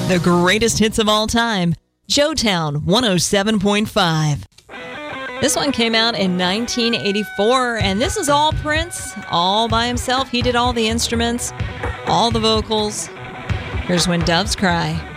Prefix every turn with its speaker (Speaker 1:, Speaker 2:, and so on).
Speaker 1: The greatest hits of all time. Joetown 107.5. This one came out in 1984, and this is all Prince, all by himself. He did all the instruments, all the vocals. Here's When Doves Cry.